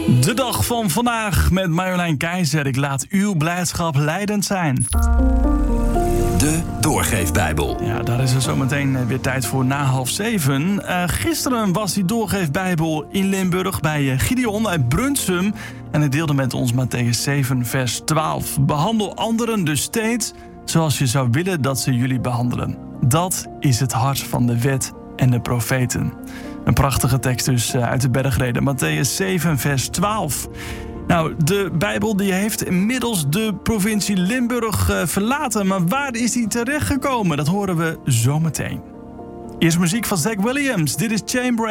De dag van vandaag met Marjolein Keizer. Ik laat uw blijdschap leidend zijn. De Doorgeefbijbel. Ja, daar is er zometeen weer tijd voor na 6:30. Gisteren was die Doorgeefbijbel in Limburg bij Gideon uit Brunsum. En hij deelde met ons Mattheüs 7 vers 12. Behandel anderen dus steeds zoals je zou willen dat ze jullie behandelen. Dat is het hart van de wet en de profeten. Een prachtige tekst dus uit de bergreden. Mattheüs 7 vers 12. Nou, de Bijbel die heeft inmiddels de provincie Limburg verlaten. Maar waar is die terechtgekomen? Dat horen we zometeen. Eerst muziek van Zach Williams. Dit is Chainbreaker.